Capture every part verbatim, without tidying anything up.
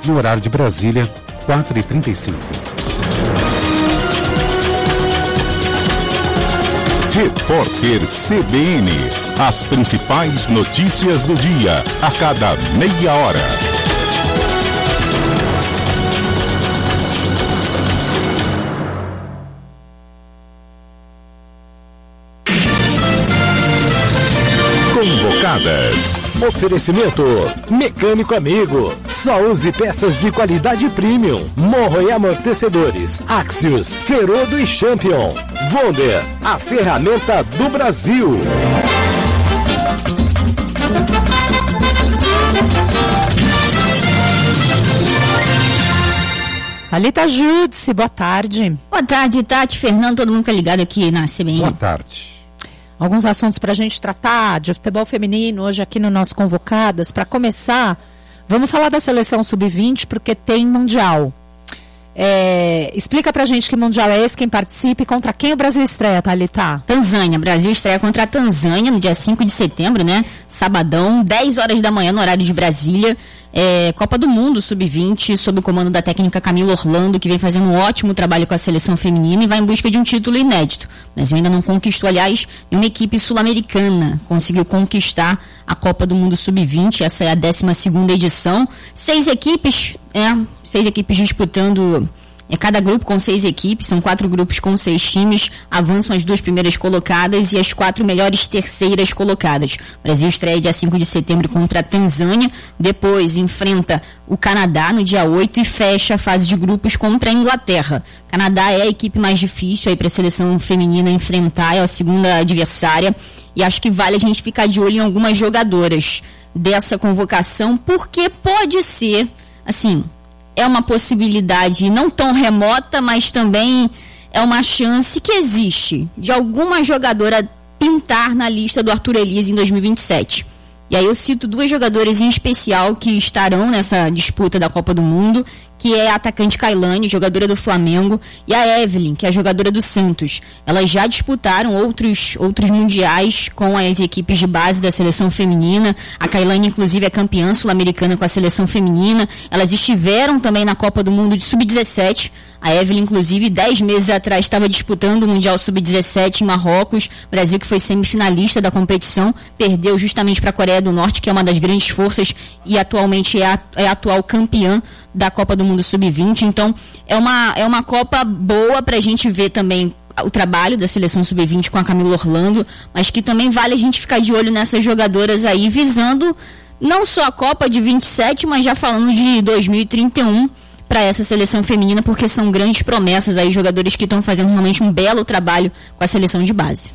no horário de Brasília, quatro e trinta e cinco. Repórter C B N. As principais notícias do dia, a cada meia hora. Convocadas. Oferecimento Mecânico Amigo. Só use peças de qualidade premium. Morro e amortecedores. Axios, Ferodo e Champion. Wonder, a ferramenta do Brasil. Thalita Júdice, boa tarde. Boa tarde, Tati, Fernando, todo mundo que é ligado aqui na C B N. Boa tarde. Alguns assuntos para a gente tratar de futebol feminino hoje aqui no nosso Convocadas. Para começar, vamos falar da seleção sub vinte porque tem Mundial. É, explica pra gente que Mundial é esse, quem participa e contra quem o Brasil estreia, Thalita? Tanzânia, Brasil estreia contra a Tanzânia no dia cinco de setembro, né? Sabadão, dez horas da manhã no horário de Brasília. É, Copa do Mundo sub vinte, sob o comando da técnica Camila Orlando, que vem fazendo um ótimo trabalho com a seleção feminina e vai em busca de um título inédito. Mas ainda não conquistou, aliás, nenhuma equipe sul-americana conseguiu conquistar a Copa do Mundo sub vinte, essa é a décima segunda edição. Seis equipes, é, seis equipes disputando... É cada grupo com seis equipes, são quatro grupos com seis times, avançam as duas primeiras colocadas e as quatro melhores terceiras colocadas. O Brasil estreia dia cinco de setembro contra a Tanzânia, depois enfrenta o Canadá no dia oito e fecha a fase de grupos contra a Inglaterra. O Canadá é a equipe mais difícil aí para a seleção feminina enfrentar, é a segunda adversária, e acho que vale a gente ficar de olho em algumas jogadoras dessa convocação, porque pode ser, assim... É uma possibilidade não tão remota, mas também é uma chance que existe de alguma jogadora pintar na lista do Arthur Elias em dois mil e vinte e sete. E aí eu cito duas jogadoras em especial que estarão nessa disputa da Copa do Mundo, que é a atacante Kailane, jogadora do Flamengo, e a Evelyn, que é a jogadora do Santos. Elas já disputaram outros, outros mundiais com as equipes de base da seleção feminina. A Kailane, inclusive, é campeã sul-americana com a seleção feminina. Elas estiveram também na Copa do Mundo de sub dezessete. A Evelyn, inclusive, dez meses atrás estava disputando o Mundial sub dezessete em Marrocos. O Brasil, que foi semifinalista da competição, perdeu justamente para a Coreia do Norte, que é uma das grandes forças e atualmente é a, é a atual campeã da Copa do Mundo sub vinte. Então, é uma, é uma Copa boa para a gente ver também o trabalho da seleção sub vinte com a Camila Orlando, mas que também vale a gente ficar de olho nessas jogadoras aí, visando não só a Copa de vinte e sete, mas já falando de dois mil e trinta e um, para essa seleção feminina, porque são grandes promessas aí, jogadores que estão fazendo realmente um belo trabalho com a seleção de base.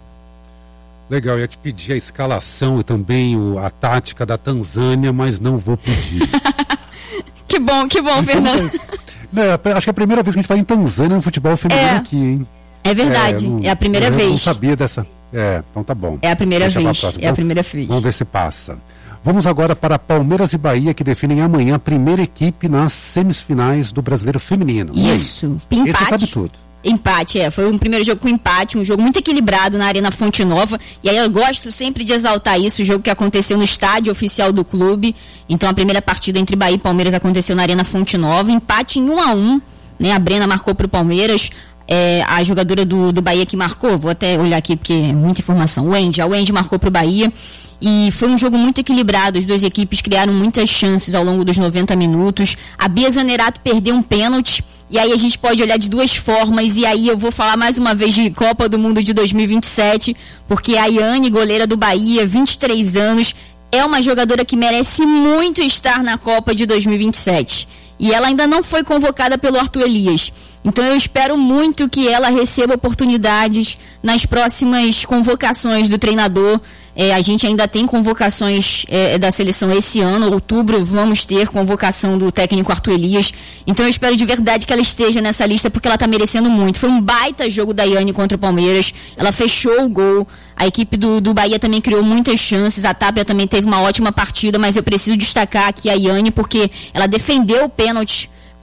Legal, eu ia te pedir a escalação e também o, a tática da Tanzânia, mas não vou pedir. Que bom, que bom, Fernando. É, acho que é a primeira vez que a gente fala em Tanzânia no futebol feminino é, aqui, hein? É verdade, é, não, é a primeira eu vez. Eu não sabia dessa... É, então tá bom. É a primeira Deixa vez, é a primeira vez. Vamos ver se passa. Vamos agora para Palmeiras e Bahia, que definem amanhã a primeira equipe nas semifinais do Brasileiro Feminino. Isso, empate. Esse sabe tudo. Empate, é. Foi um primeiro jogo com empate, um jogo muito equilibrado na Arena Fonte Nova. E aí eu gosto sempre de exaltar isso, o jogo que aconteceu no estádio oficial do clube. Então a primeira partida entre Bahia e Palmeiras aconteceu na Arena Fonte Nova. Empate em um a um, né? A Brena marcou para o Palmeiras. É, a jogadora do, do Bahia que marcou, vou até olhar aqui porque é muita informação. O Wendy, a Wendy marcou para o Bahia. E foi um jogo muito equilibrado, as duas equipes criaram muitas chances ao longo dos noventa minutos. A Bia Zanerato perdeu um pênalti, e aí a gente pode olhar de duas formas, e aí eu vou falar mais uma vez de Copa do Mundo de dois mil e vinte e sete, porque a Yane, goleira do Bahia, vinte e três anos, é uma jogadora que merece muito estar na Copa de dois mil e vinte e sete. E ela ainda não foi convocada pelo Arthur Elias. Então eu espero muito que ela receba oportunidades nas próximas convocações do treinador. É, a gente ainda tem convocações é, da seleção esse ano, outubro vamos ter convocação do técnico Arthur Elias. Então eu espero de verdade que ela esteja nessa lista, porque ela está merecendo muito. Foi um baita jogo da Yane contra o Palmeiras, ela fechou o gol. A equipe do, do Bahia também criou muitas chances, a Tapia também teve uma ótima partida, mas eu preciso destacar aqui a Yane, porque ela defendeu o pênalti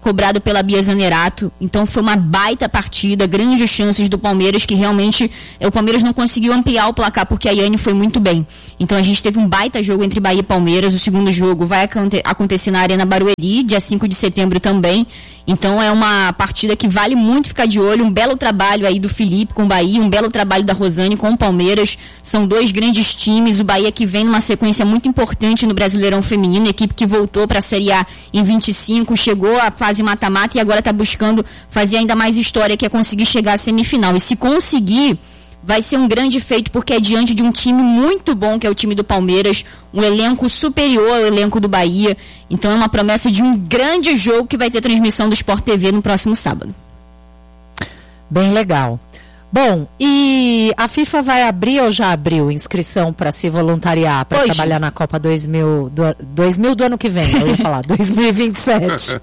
cobrado pela Bia Zanerato. Então foi uma baita partida, grandes chances do Palmeiras, que realmente é, o Palmeiras não conseguiu ampliar o placar porque a Yane foi muito bem. Então a gente teve um baita jogo entre Bahia e Palmeiras. O segundo jogo vai aconte- acontecer na Arena Barueri, dia cinco de setembro também. Então é uma partida que vale muito ficar de olho. Um belo trabalho aí do Felipe com o Bahia, um belo trabalho da Rosane com o Palmeiras. São dois grandes times. O Bahia que vem numa sequência muito importante no Brasileirão Feminino, equipe que voltou para a Série A em vinte e cinco, chegou à fase mata-mata e agora está buscando fazer ainda mais história, que é conseguir chegar à semifinal. E se conseguir, vai ser um grande feito, porque é diante de um time muito bom, que é o time do Palmeiras, um elenco superior ao elenco do Bahia. Então é uma promessa de um grande jogo que vai ter transmissão do Sport T V no próximo sábado. Bem legal. Bom, e a FIFA vai abrir ou já abriu inscrição para se voluntariar, para trabalhar na Copa dois mil do, dois mil do ano que vem, eu ia falar, dois mil e vinte e sete.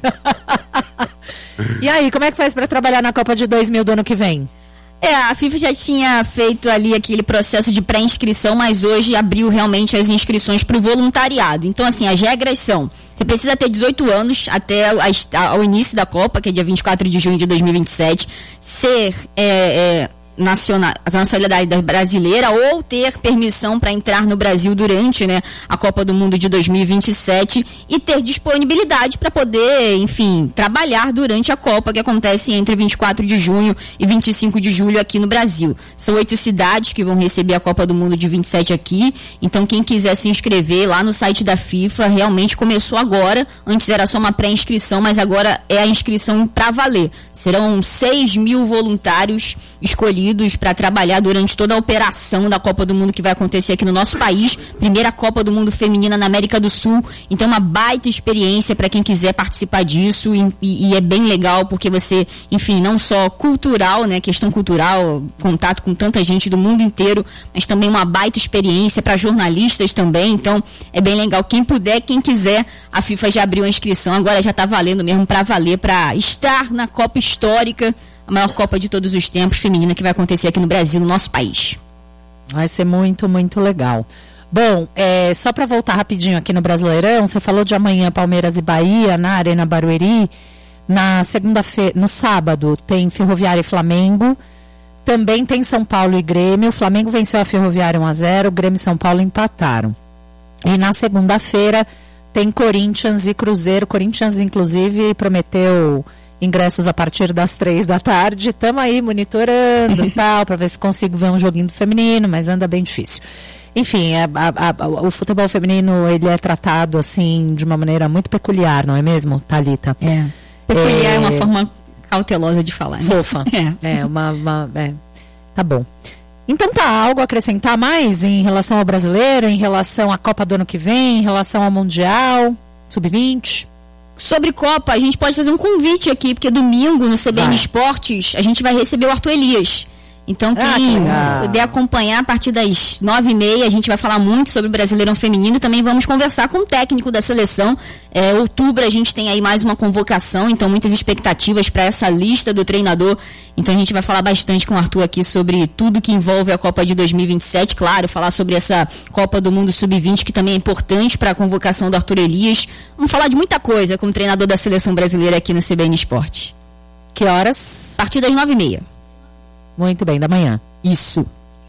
E aí, como é que faz para trabalhar na Copa de dois mil do ano que vem? É, a FIFA já tinha feito ali aquele processo de pré-inscrição, mas hoje abriu realmente as inscrições para o voluntariado. Então, assim, as regras são: você precisa ter dezoito anos até ao início da Copa, que é dia vinte e quatro de junho de dois mil e vinte e sete, ser é, é, nacional, a nacionalidade brasileira ou ter permissão para entrar no Brasil durante, né, a Copa do Mundo de dois mil e vinte e sete e ter disponibilidade para poder, enfim, trabalhar durante a Copa, que acontece entre vinte e quatro de junho e vinte e cinco de julho aqui no Brasil. São oito cidades que vão receber a Copa do Mundo de vinte e sete aqui, então quem quiser se inscrever lá no site da FIFA, realmente começou agora. Antes era só uma pré-inscrição, mas agora é a inscrição para valer. Serão seis mil voluntários escolhidos para trabalhar durante toda a operação da Copa do Mundo que vai acontecer aqui no nosso país. Primeira Copa do Mundo feminina na América do Sul. Então, uma baita experiência para quem quiser participar disso. E, e, e é bem legal porque você, enfim, não só cultural, né, questão cultural, contato com tanta gente do mundo inteiro, mas também uma baita experiência para jornalistas também. Então, é bem legal. Quem puder, quem quiser, a FIFA já abriu a inscrição. Agora já está valendo mesmo para valer, para estar na Copa histórica, a maior Copa de todos os tempos feminina que vai acontecer aqui no Brasil, no nosso país. Vai ser muito, muito legal. Bom, é, só para voltar rapidinho aqui no Brasileirão, você falou de amanhã Palmeiras e Bahia na Arena Barueri. Na segunda-feira, no sábado, tem Ferroviária e Flamengo. Também tem São Paulo e Grêmio. O Flamengo venceu a Ferroviária um a zero, o Grêmio e São Paulo empataram. E na segunda-feira tem Corinthians e Cruzeiro. Corinthians, inclusive, prometeu ingressos a partir das três da tarde. Estamos aí monitorando e tal, para ver se consigo ver um joguinho do feminino, mas anda bem difícil. Enfim, a, a, a, o futebol feminino, ele é tratado assim de uma maneira muito peculiar, não é mesmo, Thalita? É. Peculiar é, é uma forma cautelosa de falar, né? Fofa. É, é uma... uma é. Tá bom. Então tá, algo a acrescentar mais em relação ao brasileiro, em relação à Copa do ano que vem, em relação ao Mundial, sub vinte? Sobre Copa, a gente pode fazer um convite aqui, porque domingo no C B N vai. Esportes a gente vai receber o Arthur Elias. Então quem ah, puder acompanhar a partir das nove e meia, a gente vai falar muito sobre o Brasileirão Feminino. Também vamos conversar com o técnico da seleção. É, outubro a gente tem aí mais uma convocação, então muitas expectativas para essa lista do treinador. Então a gente vai falar bastante com o Arthur aqui sobre tudo que envolve a Copa de dois mil e vinte e sete. Claro, falar sobre essa Copa do Mundo sub vinte, que também é importante para a convocação do Arthur Elias. Vamos falar de muita coisa com o treinador da seleção brasileira aqui no C B N Esporte. Que horas? A partir das nove e meia. Muito bem, da manhã. Isso.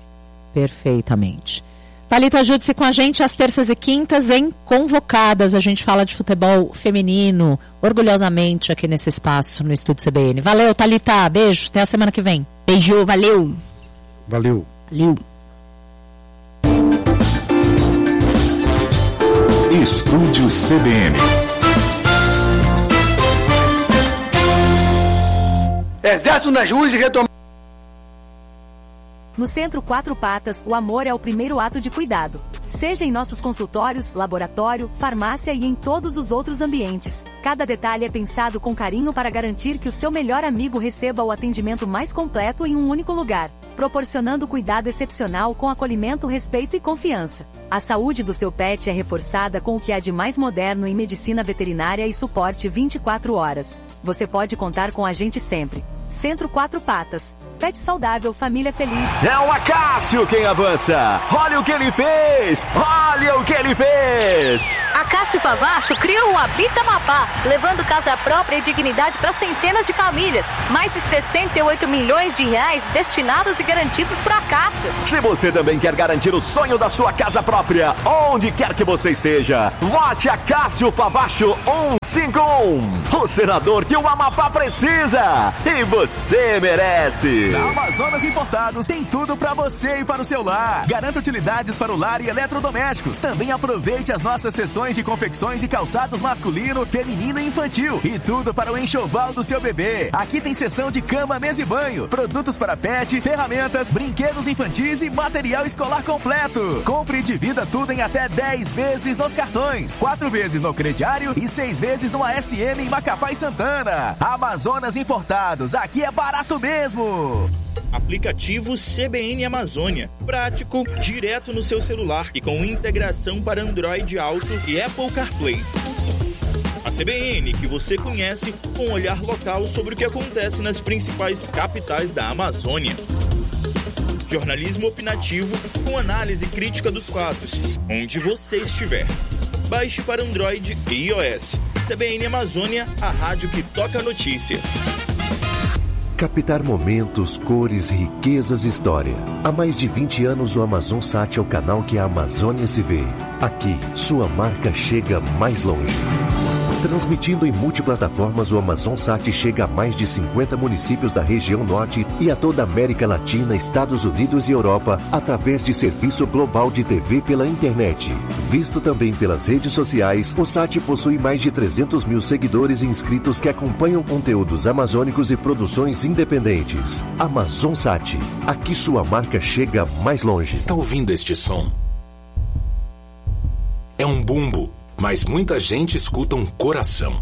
Perfeitamente. Thalita, ajude-se com a gente às terças e quintas em Convocadas. A gente fala de futebol feminino, orgulhosamente, aqui nesse espaço, no Estúdio C B N. Valeu, Thalita. Beijo. Até a semana que vem. Beijo. Valeu. Valeu. Valeu. Estúdio C B N. Exército nas ruas e retomar. No Centro Quatro Patas, o amor é o primeiro ato de cuidado. Seja em nossos consultórios, laboratório, farmácia e em todos os outros ambientes. Cada detalhe é pensado com carinho para garantir que o seu melhor amigo receba o atendimento mais completo em um único lugar, proporcionando cuidado excepcional com acolhimento, respeito e confiança. A saúde do seu pet é reforçada com o que há de mais moderno em medicina veterinária e suporte vinte e quatro horas. Você pode contar com a gente sempre. Centro Quatro Patas. Pet saudável, família feliz. É o Acácio quem avança. Olha o que ele fez! Olha o que ele fez! A Cássio Favacho criou o Habita Amapá, levando casa própria e dignidade para centenas de famílias. Mais de sessenta e oito milhões de reais destinados e garantidos por Cássio. Se você também quer garantir o sonho da sua casa própria, onde quer que você esteja, vote a Cássio Favacho um cinco um, o senador que o Amapá precisa e você merece. Na Amazonas Importados tem tudo para você e para o seu lar. Garanta utilidades para o lar e eletrodomésticos. Também aproveite as nossas seções de confecções e calçados masculino, feminino e infantil. E tudo para o enxoval do seu bebê. Aqui tem seção de cama, mesa e banho, produtos para pet, ferramentas, brinquedos infantis e material escolar completo. Compre e divida tudo em até dez vezes nos cartões, quatro vezes no crediário e seis vezes no A S M em Macapá e Santana. Amazonas Importados, aqui é barato mesmo. Aplicativo C B N Amazônia. Prático, direto no seu celular e com integração para Android Auto e Apple CarPlay. A C B N que você conhece com um olhar local sobre o que acontece nas principais capitais da Amazônia. Jornalismo opinativo com análise crítica dos fatos, onde você estiver. Baixe para Android e iOS. C B N Amazônia, a rádio que toca a notícia. Captar momentos, cores, riquezas e história. Há mais de vinte anos o AmazonSat é o canal que a Amazônia se vê. Aqui, sua marca chega mais longe. Transmitindo em multiplataformas, o AmazonSat chega a mais de cinquenta municípios da região norte e a toda a América Latina, Estados Unidos e Europa, através de serviço global de T V pela internet. Visto também pelas redes sociais, o Sat possui mais de trezentos mil seguidores e inscritos que acompanham conteúdos amazônicos e produções independentes. AmazonSat, aqui sua marca chega mais longe. Está ouvindo este som? É um bumbo. Mas muita gente escuta um coração.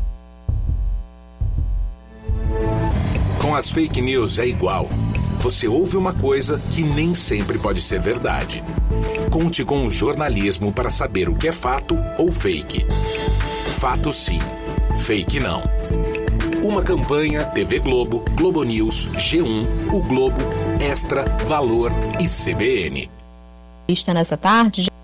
Com as fake news é igual. Você ouve uma coisa que nem sempre pode ser verdade. Conte com o jornalismo para saber o que é fato ou fake. Fato sim, fake não. Uma campanha T V Globo, Globo News, G um, O Globo, Extra, Valor e C B N. Nessa tarde...